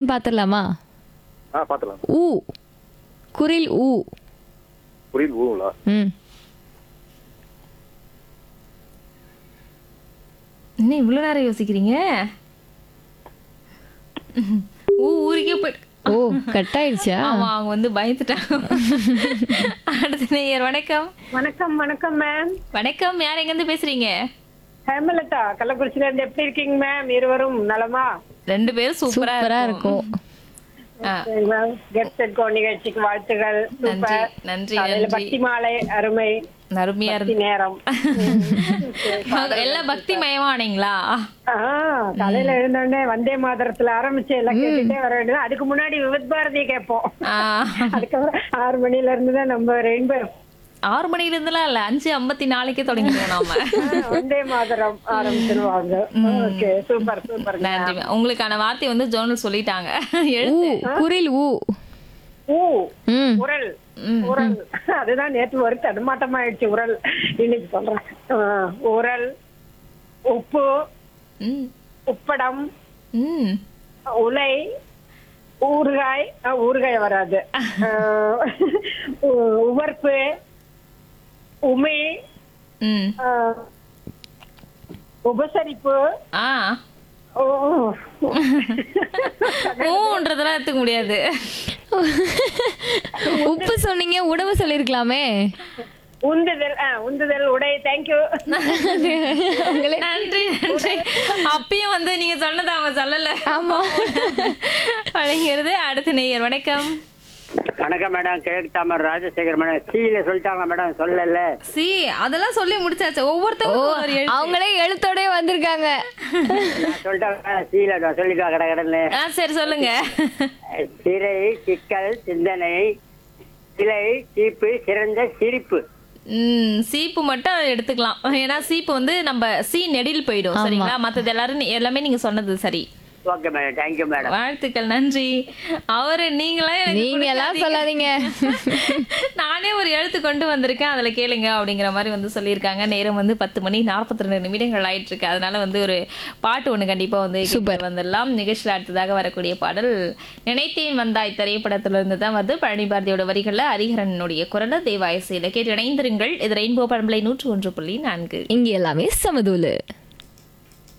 என்னன்னு பாத்துடலாமா? பாத்துலாம். ஊ. குரில் ஊ. புரியுது ஊங்களா? ம். என்ன இவ்வளவு நேரம் யோசிக்கிறீங்க? ஊருக்கே போயிட்டு ஓ கட் ஆயிடுச்சா? ஆமா அவங்க வந்து பயந்துட்டாங்க. அடுத்த நேயர் வணக்கம். வணக்கம் வணக்கம் மேம். வணக்கம், யார் எங்க இருந்து பேசுறீங்க? ஹேமலதா கள்ளக்குறிச்சில இருந்து எப்படி இருக்கீங்க மேம்? இருவரும் நலமா? ரெண்டு பேரும் சூப்பரா சூப்பரா இருக்கும். இருக்கும். கெட் செட் கோ நிகழ்ச்சிக்கு வாழ்த்துகள். நன்றி சூப்பர். நன்றி காலையில நன்றி. பக்தி மாலை அருமை. அருமையா பக்தி இருந்து நேரம். எல்லாம் பக்தி மயமானீங்களா? காலையில எழுந்தோடனே வந்தே மாதரத்துல ஆரம்பிச்சு எல்லாம் கேட்டுட்டே வர வேண்டியது. அதுக்கு முன்னாடி விவித் பாரதி கேட்போம். அதுக்கப்புறம் 6 மணில இருந்து தான் நம்ம ரெயின்போ 6 மணில இருந்துலாம் இல்ல, 5:54 தொடங்கிடுவோம் நாம. வந்தே மாதரம் ஆரம்பிச்சிருவாங்க. Okay super super. நன்றி. உங்களுக்கான வார்த்தை வந்து ஜோனல் சொல்லிட்டாங்க. ஊ. எழுத்து. குரில் ஊ. ஊ. ம். உரல். உரல். அதுதான் நேற்று ஒரு தடுமாட்டமாயிடுச்சு. உரல் இன்னைக்கு சொல்றேன். உரல், உப்பு, ம். உப்படம், ம். உலை, ஊறுகாய். ஊறுகாய் வராது. உவர்ப்பு, உமை, ம். உபசரிப்பு. ஆ ஓ, ஊன்றதெல்லாம் எடுத்துக்க முடியாது. உப்பு சொன்னீங்க, உணவு சொல்லிருக்கலாமே. உந்துதல். உந்துதல் உடை. தேங்க்யூ. உங்களே நன்றி நன்றி. அப்பயும் வந்து நீங்க சொன்னதை அவங்க சொல்லல. ஆமா. வழங்குகிறது அடுத்த நேயர் வணக்கம். வணக்கம் மேடம், கிழக்கு தாமர் ராஜசேகர் மேடம். சீல சொல்லிட்டாங்க மேடம், சொல்லல. சி அதெல்லாம் சொல்லி முடிச்சாச்சு. ஒவ்வொருத்தவங்களுக்கும் ஒரு எழுத்து. அவங்களே எழுத்தோடய வந்திருக்காங்க. நான் சொல்லிட்டாங்க சீல சொல்லிட்டா கடை கடன்னு. சரி சொல்லுங்க. சிறை, சிக்கல், சிந்தனை, சிலை, சீப்பு, சிறந்த சிரிப்பு. சீப்பு மட்டும் எடுத்துக்கலாம். ஏன்னா சீப்பு வந்து நம்ம சி நெடில் போயிடும். ஆமா. சரிங்களா? மத்தது எல்லாமே நீங்க சொன்னது சரி. Okay madam, thank you madam. வாழ்த்துக்கள், நன்றி. அவரு நீங்களா நீங்க எல்லாம் சொல்லாதீங்க. நானே ஒரு எழுத்து கொண்டு வந்திருக்கேன், அதுல கேளுங்க அப்படிங்கிற மாதிரி வந்து சொல்லியிருக்காங்க. நேரம் வந்து 10:42 ஆயிட்டு இருக்கு. அதனால வந்து ஒரு பாட்டு ஒண்ணு கண்டிப்பா வந்து சூப்பர் வந்துடலாம். நிகழ்ச்சியில் அடுத்ததாக வரக்கூடிய பாடல் நினைத்தேன் வந்தாய் திரைப்படத்துல இருந்து தான் வந்து பழனி பாரதியோட வரிகள்ல ஹரிஹரனுடைய குரல தேவாயசையில கேட்டு இணைந்திருங்கள். இது ரெயின்போ பண்பலை 101.4. இங்க எல்லாமே சமதூலு.